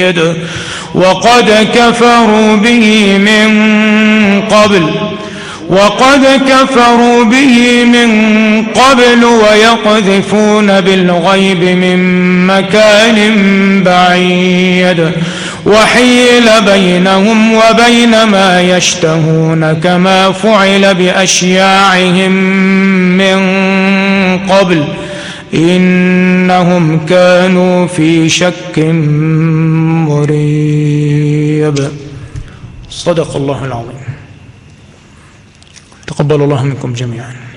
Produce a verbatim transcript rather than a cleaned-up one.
وقد كفروا به من قبل وقد كفروا به من قبل ويقذفون بالغيب من مكان بعيد وحيل بينهم وبين ما يشتهون كما فعل بأشياعهم من قبل إنهم كانوا في شك مريب. صدق الله العظيم. تقبل الله منكم جميعا.